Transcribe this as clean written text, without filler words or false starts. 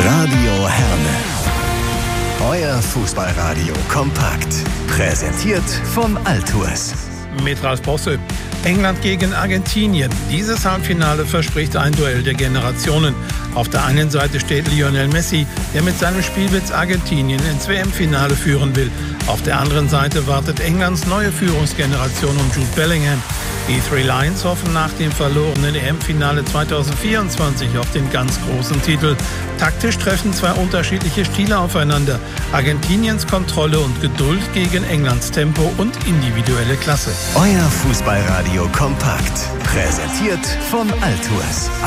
Radio Herne. Euer Fußballradio kompakt. Präsentiert von Altours. Mit Ralf Bosse. England gegen Argentinien. Dieses Halbfinale verspricht ein Duell der Generationen. Auf der einen Seite steht Lionel Messi, der mit seinem Spielwitz Argentinien ins WM-Finale führen will. Auf der anderen Seite wartet Englands neue Führungsgeneration um Jude Bellingham. Die Three Lions hoffen nach dem verlorenen EM-Finale 2024 auf den ganz großen Titel. Taktisch treffen zwei unterschiedliche Stile aufeinander. Argentiniens Kontrolle und Geduld gegen Englands Tempo und individuelle Klasse. Euer Fußballradio kompakt. Präsentiert von Altours.